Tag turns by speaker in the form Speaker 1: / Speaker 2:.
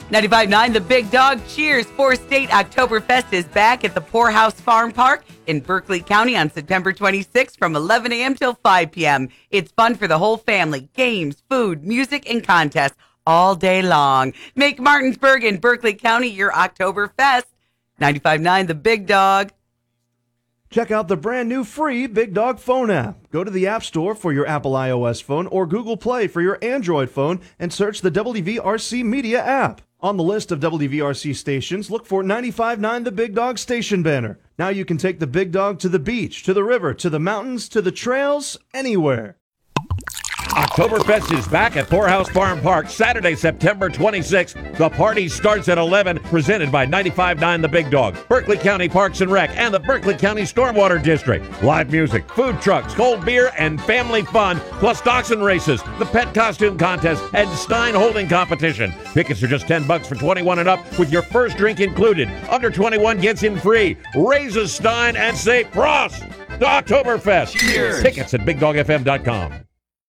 Speaker 1: 95.9 The Big Dog cheers. 4-State Oktoberfest is back at the Poorhouse Farm Park in Berkeley County on September 26th from 11 a.m. till 5 p.m. It's fun for the whole family. Games, food, music, and contests all day long. Make Martinsburg and Berkeley County your Oktoberfest. 95.9 The Big Dog.
Speaker 2: Check out the brand new free Big Dog phone app. Go to the App Store for your Apple iOS phone or Google Play for your Android phone and search the WVRC Media app. On the list of WVRC stations, look for 95.9 The Big Dog station banner. Now you can take the Big Dog to the beach, to the river, to the mountains, to the trails, anywhere.
Speaker 3: Oktoberfest is back at Poorhouse Farm Park Saturday, September 26th. The party starts at 11, presented by 95.9 The Big Dog, Berkeley County Parks and Rec, and the Berkeley County Stormwater District. Live music, food trucks, cold beer, and family fun, plus dachshund races, the pet costume contest, and Stein holding competition. Tickets are just $10 for 21 and up, with your first drink included. Under 21 gets in free. Raise a Stein and say Prost to Oktoberfest.
Speaker 4: Cheers.
Speaker 3: Tickets at BigDogFM.com.